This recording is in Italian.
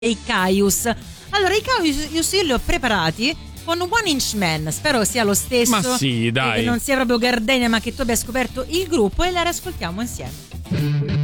i Caius. Allora, i Caius io li ho preparati con One Inch Man, spero sia lo stesso. Ma sì, dai. E che non sia proprio Gardenia, ma che tu abbia scoperto il gruppo, e la riascoltiamo insieme.